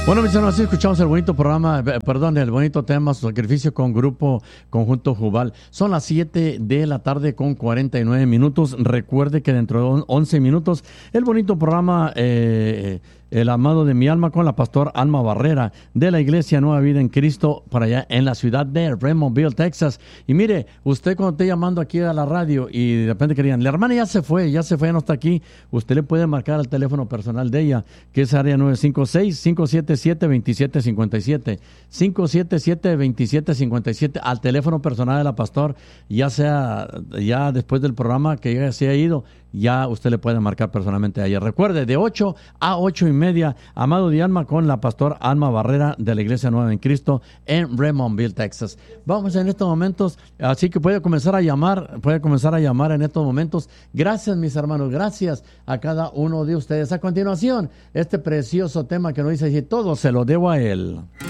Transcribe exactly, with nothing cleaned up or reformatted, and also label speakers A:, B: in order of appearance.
A: Bueno, mis hermanos, así escuchamos el bonito programa, perdón, el bonito tema, Sacrificio con Grupo Conjunto Jubal. Son las siete de la tarde con cuarenta y nueve minutos. Recuerde que dentro de once minutos, el bonito programa eh, El Amado de mi Alma con la pastor Alma Barrera de la Iglesia Nueva Vida en Cristo, para allá en la ciudad de Raymondville, Texas. Y mire, usted cuando esté llamando aquí a la radio y de repente querían, la hermana ya se fue, ya se fue, ya no está aquí, usted le puede marcar al teléfono personal de ella, que es área nueve cinco seis, cinco siete siete, dos siete cinco siete, cinco siete siete, dos siete cinco siete, al teléfono personal de la pastor, ya sea ya después del programa que ya se ha ido, ya usted le puede marcar personalmente a ella. Recuerde, de ocho a ocho y media, Amado de Alma con la pastor Alma Barrera de la Iglesia Nueva en Cristo en Raymondville, Texas. Vamos en estos momentos, así que puede comenzar a llamar, puede comenzar a llamar en estos momentos. Gracias, mis hermanos, gracias a cada uno de ustedes. A continuación, este precioso tema que nos dice, y todo se lo debo a Él.